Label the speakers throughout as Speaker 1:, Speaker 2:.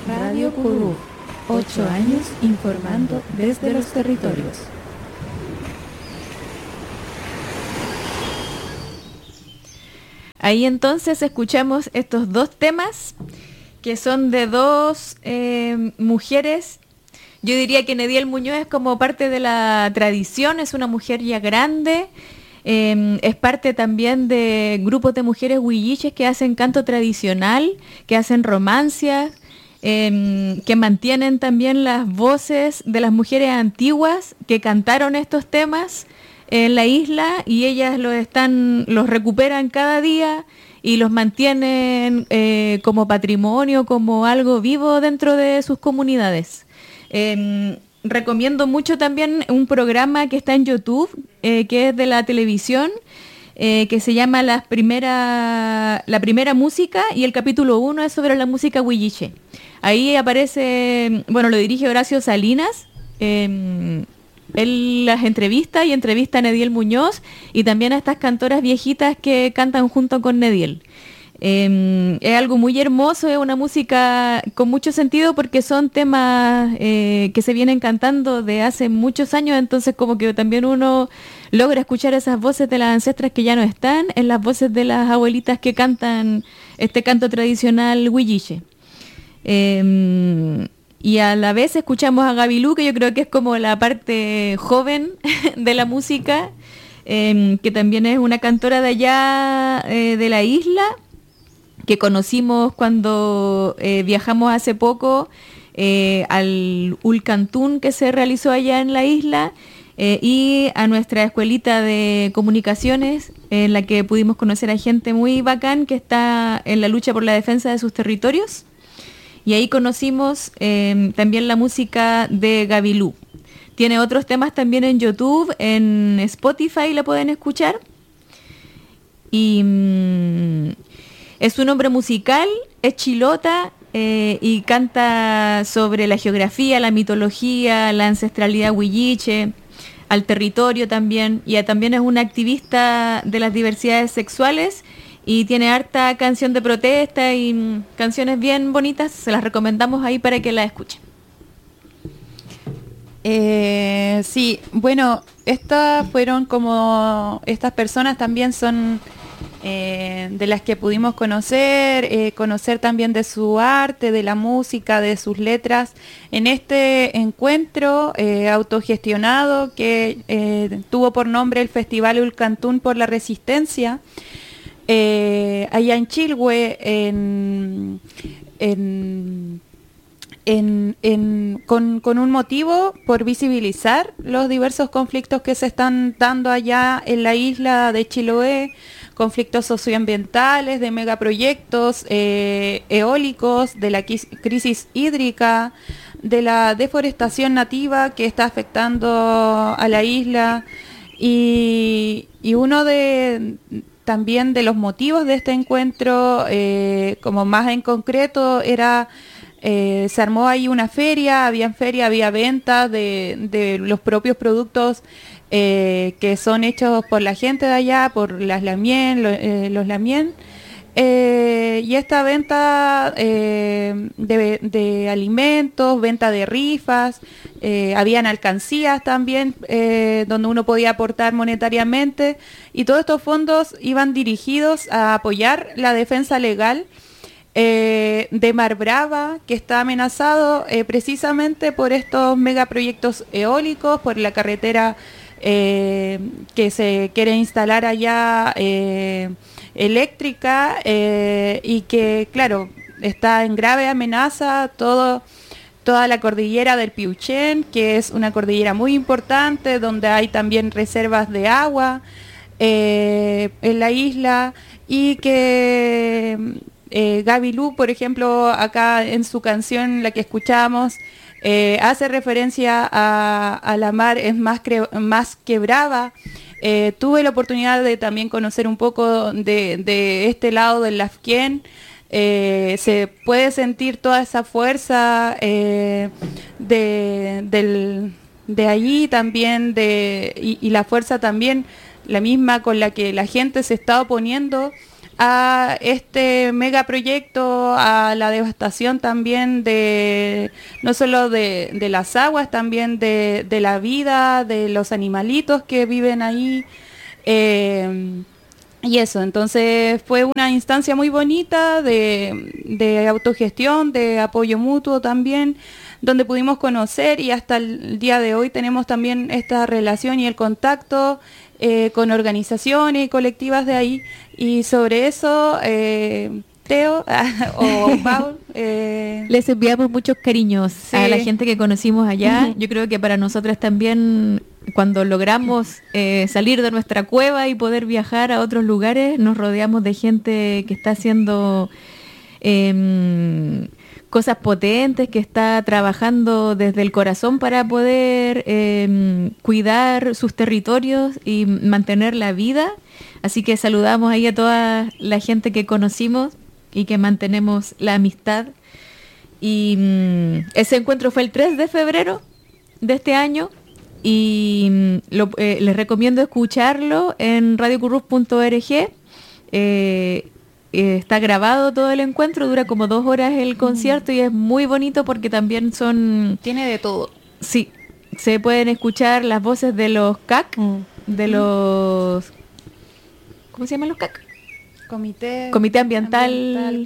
Speaker 1: Radio Curú, 8 años informando desde los territorios.
Speaker 2: Ahí entonces escuchamos estos dos temas que son de dos mujeres. Yo diría que Nediel Muñoz es como parte de la tradición, es una mujer ya grande, es parte también de grupos de mujeres huilliches que hacen canto tradicional, que hacen romancias, que mantienen también las voces de las mujeres antiguas que cantaron estos temas en la isla, y ellas los recuperan cada día y los mantienen como patrimonio, como algo vivo dentro de sus comunidades. Recomiendo mucho también un programa que está en YouTube, que es de la televisión, que se llama La Primera Música, y el capítulo 1 es sobre la música huilliche. Ahí aparece, lo dirige Horacio Salinas. Él las entrevista y entrevista a Nediel Muñoz y también a estas cantoras viejitas que cantan junto con Nediel. Es algo muy hermoso, es una música con mucho sentido porque son temas que se vienen cantando de hace muchos años, entonces como que también uno logra escuchar esas voces de las ancestras que ya no están en las voces de las abuelitas que cantan este canto tradicional huilliche. Y a la vez escuchamos a Gabilú, que yo creo que es como la parte joven de la música, que también es una cantora de allá de la isla, que conocimos cuando viajamos hace poco al Ulcantún que se realizó allá en la isla, y a nuestra escuelita de comunicaciones, en la que pudimos conocer a gente muy bacán que está en la lucha por la defensa de sus territorios. Y ahí conocimos también la música de Gabilú. Tiene otros temas también en YouTube, en Spotify la pueden escuchar. Y es un hombre musical, es chilota, y canta sobre la geografía, la mitología, la ancestralidad huilliche, al territorio también. Y también es una activista de las diversidades sexuales. Y tiene harta canción de protesta y canciones bien bonitas. Se las recomendamos ahí para que la escuchen.
Speaker 3: Sí, estas personas también son de las que pudimos conocer también de su arte, de la música, de sus letras, en este encuentro autogestionado que tuvo por nombre el Festival Ulcantún por la Resistencia. Allá en Chilhue, con un motivo por visibilizar los diversos conflictos que se están dando allá en la isla de Chiloé, conflictos socioambientales, de megaproyectos eólicos, de la crisis hídrica, de la deforestación nativa que está afectando a la isla, y uno también de los motivos de este encuentro, como más en concreto, se armó ahí una feria, había ventas de los propios productos que son hechos por la gente de allá, por las Lamien, los Lamien, y esta venta de alimentos, venta de rifas, habían alcancías también donde uno podía aportar monetariamente, y todos estos fondos iban dirigidos a apoyar la defensa legal de Mar Brava, que está amenazado precisamente por estos megaproyectos eólicos, por la carretera que se quiere instalar allá eléctrica, y que, claro, está en grave amenaza toda la cordillera del Piauchén, que es una cordillera muy importante, donde hay también reservas de agua en la isla, y que Gabilú, por ejemplo, acá en su canción, la que escuchamos, hace referencia a la mar es más que brava. Tuve la oportunidad de también conocer un poco de este lado del Lafquén. Se puede sentir toda esa fuerza de allí también, y la fuerza también, la misma con la que la gente se está oponiendo a este megaproyecto, a la devastación también de no solo de las aguas, también de la vida, de los animalitos que viven ahí. Y eso, entonces fue una instancia muy bonita de autogestión, de apoyo mutuo también, donde pudimos conocer, y hasta el día de hoy tenemos también esta relación y el contacto con organizaciones y colectivas de ahí. Y sobre eso, Teo o Paul,
Speaker 2: les enviamos muchos cariños a la gente que conocimos allá. Yo creo que para nosotras también, cuando logramos salir de nuestra cueva y poder viajar a otros lugares, nos rodeamos de gente que está haciendo cosas potentes, que está trabajando desde el corazón para poder cuidar sus territorios y mantener la vida. Así que saludamos ahí a toda la gente que conocimos y que mantenemos la amistad. Y ese encuentro fue el 3 de febrero de este año, y les recomiendo escucharlo en radiocurrus.org. Está grabado todo el encuentro, dura como 2 horas el concierto y es muy bonito porque también
Speaker 3: tiene de todo.
Speaker 2: Sí, se pueden escuchar las voces de los CAC, de los... ¿Cómo se llaman los CAC? Comité Ambiental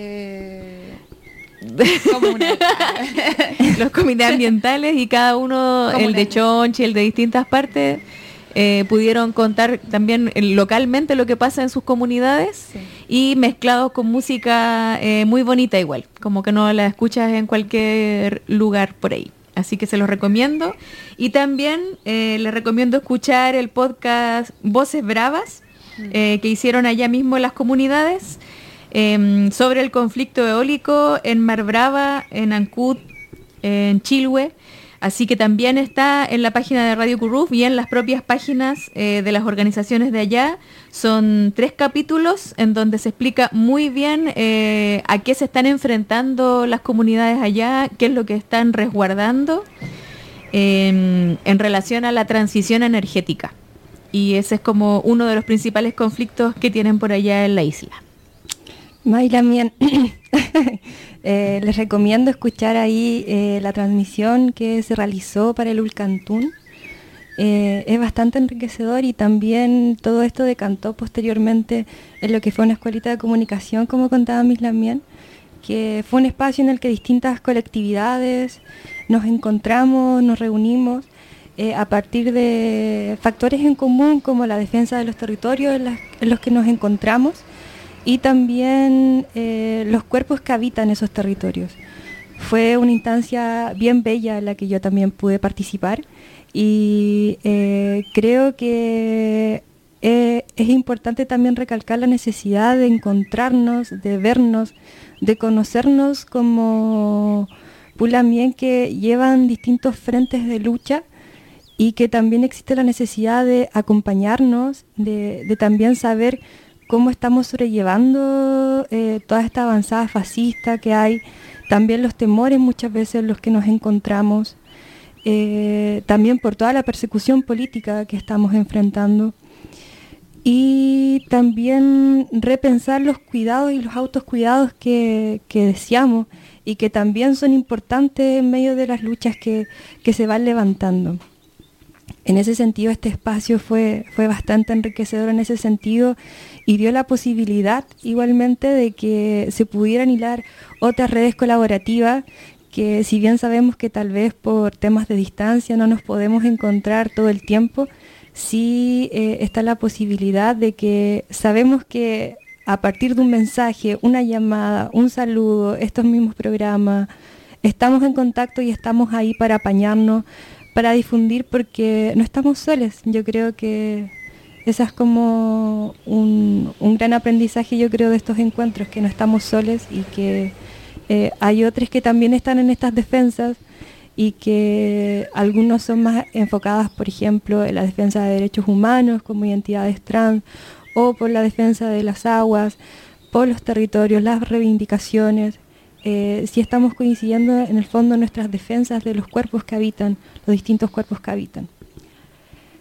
Speaker 3: comunal.
Speaker 2: Los comités ambientales, y cada uno, comunal, el de Chonchi, el de distintas partes, pudieron contar también localmente lo que pasa en sus comunidades, sí, y mezclados con música muy bonita igual, como que no la escuchas en cualquier lugar por ahí. Así que se los recomiendo. Y también les recomiendo escuchar el podcast Voces Bravas, que hicieron allá mismo en las comunidades, sobre el conflicto eólico en Mar Brava, en Ancud, en Chilhue. Así que también está en la página de Radio Curruf y en las propias páginas de las organizaciones de allá. Son 3 capítulos en donde se explica muy bien a qué se están enfrentando las comunidades allá, qué es lo que están resguardando en relación a la transición energética. Y ese es como uno de los principales conflictos que tienen por allá en la isla.
Speaker 4: También les recomiendo escuchar ahí la transmisión que se realizó para el Ulcantún. Es bastante enriquecedor, y también todo esto decantó posteriormente en lo que fue una escuelita de comunicación, como contaba Mislamien, que fue un espacio en el que distintas colectividades nos encontramos, nos reunimos a partir de factores en común como la defensa de los territorios en los que nos encontramos, y también los cuerpos que habitan esos territorios. Fue una instancia bien bella en la que yo también pude participar, y creo que es importante también recalcar la necesidad de encontrarnos, de vernos, de conocernos como Pulamien, que llevan distintos frentes de lucha, y que también existe la necesidad de acompañarnos, de también saber cómo estamos sobrellevando toda esta avanzada fascista que hay, también los temores muchas veces en los que nos encontramos, también por toda la persecución política que estamos enfrentando, y también repensar los cuidados y los autocuidados que deseamos y que también son importantes en medio de las luchas que se van levantando. En ese sentido, este espacio fue bastante enriquecedor en ese sentido, y dio la posibilidad igualmente de que se pudieran hilar otras redes colaborativas que, si bien sabemos que tal vez por temas de distancia no nos podemos encontrar todo el tiempo, sí está la posibilidad de que sabemos que a partir de un mensaje, una llamada, un saludo, estos mismos programas, estamos en contacto y estamos ahí para apañarnos, para difundir, porque no estamos solos. Yo creo que esa es como un gran aprendizaje, yo creo, de estos encuentros, que no estamos solos y que hay otros que también están en estas defensas, y que algunos son más enfocadas, por ejemplo, en la defensa de derechos humanos como identidades trans, o por la defensa de las aguas, por los territorios, las reivindicaciones. Si estamos coincidiendo en el fondo en nuestras defensas de los cuerpos que habitan, los distintos cuerpos que habitan.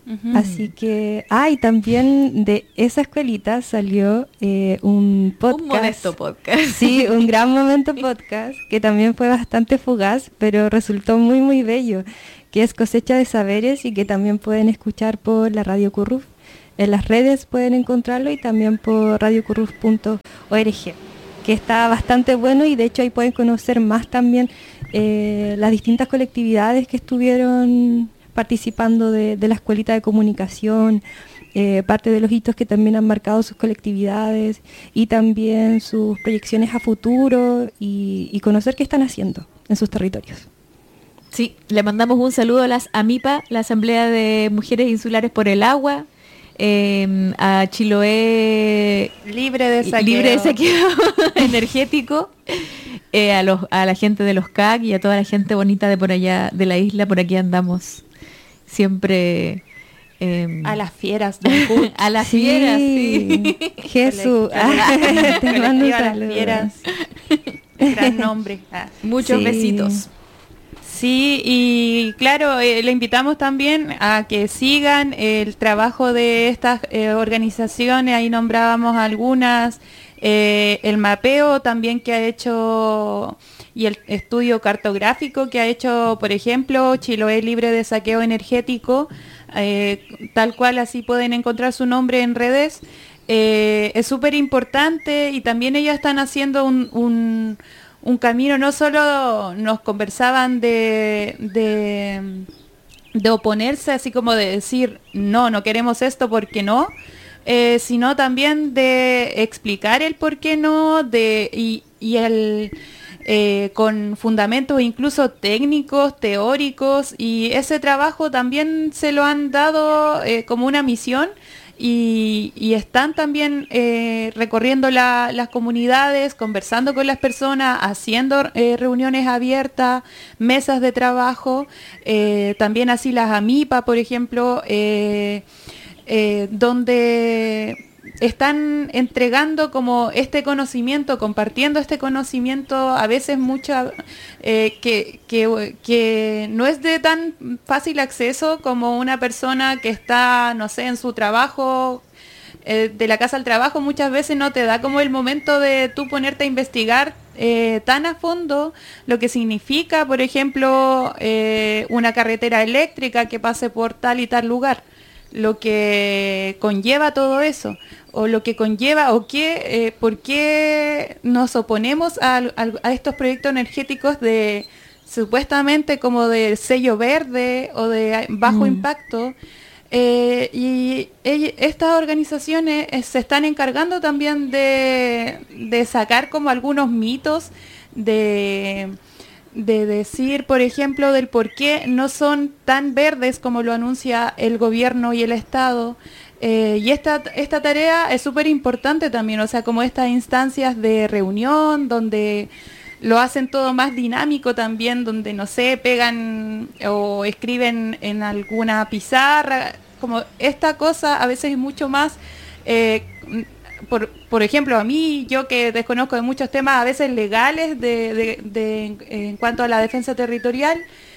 Speaker 4: Así que, y también de esa escuelita salió un podcast.
Speaker 2: Un modesto podcast.
Speaker 4: Sí, un gran momento podcast, que también fue bastante fugaz, pero resultó muy, muy bello, que es Cosecha de Saberes y que también pueden escuchar por la Radio Curruf. En las redes pueden encontrarlo y también por radiocurruf.org, que está bastante bueno y de hecho ahí pueden conocer más también las distintas colectividades que estuvieron participando de la escuelita de comunicación, parte de los hitos que también han marcado sus colectividades y también sus proyecciones a futuro y conocer qué están haciendo en sus territorios.
Speaker 2: Sí, le mandamos un saludo a las AMIPA, la Asamblea de Mujeres Insulares por el Agua, a Chiloé
Speaker 3: libre de
Speaker 2: saqueo energético, a la gente de los CAC y a toda la gente bonita de por allá de la isla. Por aquí andamos siempre
Speaker 3: a las fieras del CUT.
Speaker 2: A las fieras, sí.
Speaker 4: Jesús, te mando un saludo. Las fieras.
Speaker 3: Gran nombre.
Speaker 2: Muchos besitos.
Speaker 3: Sí, y claro, le invitamos también a que sigan el trabajo de estas organizaciones. Ahí nombrábamos algunas, el mapeo también que ha hecho y el estudio cartográfico que ha hecho, por ejemplo, Chiloé Libre de Saqueo Energético, tal cual, así pueden encontrar su nombre en redes. Es súper importante y también ellas están haciendo un camino. No solo nos conversaban de oponerse, así como de decir no queremos esto porque no, sino también de explicar el por qué no, con fundamentos incluso técnicos, teóricos, y ese trabajo también se lo han dado como una misión. Y están también recorriendo las comunidades, conversando con las personas, haciendo reuniones abiertas, mesas de trabajo, también así las AMIPA, por ejemplo, donde están entregando como este conocimiento, compartiendo este conocimiento, a veces mucho que no es de tan fácil acceso como una persona que está, no sé, en su trabajo, de la casa al trabajo. Muchas veces no te da como el momento de tú ponerte a investigar tan a fondo lo que significa, por ejemplo, una carretera eléctrica que pase por tal y tal lugar, lo que conlleva todo eso, o lo que conlleva, o por qué nos oponemos a estos proyectos energéticos de supuestamente como de sello verde o de bajo impacto. Y estas organizaciones se están encargando también de sacar como algunos mitos, de decir, por ejemplo, del por qué no son tan verdes como lo anuncia el gobierno y el Estado. Y esta tarea es súper importante también, o sea, como estas instancias de reunión donde lo hacen todo más dinámico también, donde, no sé, pegan o escriben en alguna pizarra, como esta cosa a veces es mucho más... Por ejemplo, a mí, yo que desconozco de muchos temas a veces legales en cuanto a la defensa territorial,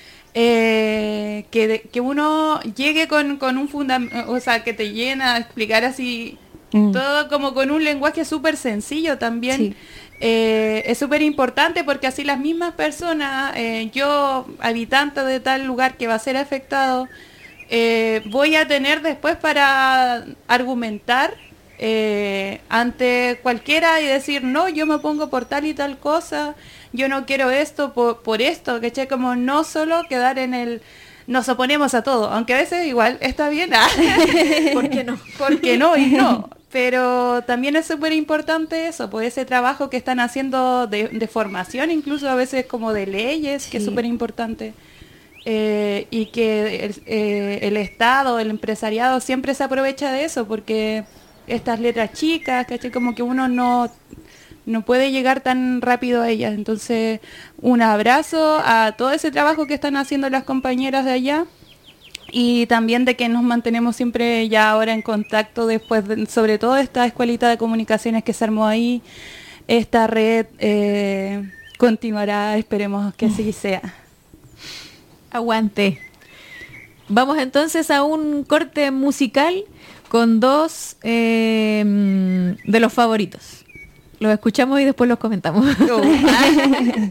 Speaker 3: que uno llegue con un fundamento, o sea, que te llena a explicar así todo como con un lenguaje súper sencillo también. Sí. Es súper importante porque así las mismas personas, yo, habitante de tal lugar que va a ser afectado, voy a tener después para argumentar ante cualquiera y decir, no, yo me opongo por tal y tal cosa, yo no quiero esto por esto, ¿cachai? Como no solo quedar en el nos oponemos a todo, aunque a veces igual está bien,
Speaker 2: ¿por qué no?
Speaker 3: Porque no y no, pero también es súper importante eso, pues ese trabajo que están haciendo de formación, incluso a veces como de leyes, sí, que es súper importante. Y que el Estado, el empresariado siempre se aprovecha de eso, porque estas letras chicas, ¿cachai? Como que uno no puede llegar tan rápido a ellas. Entonces, un abrazo a todo ese trabajo que están haciendo las compañeras de allá, y también de que nos mantenemos siempre ya ahora en contacto después, sobre todo esta escuelita de comunicaciones que se armó ahí. Esta red continuará, esperemos que así sea.
Speaker 2: Aguante. Vamos entonces a un corte musical con dos de los favoritos. Los escuchamos y después los comentamos.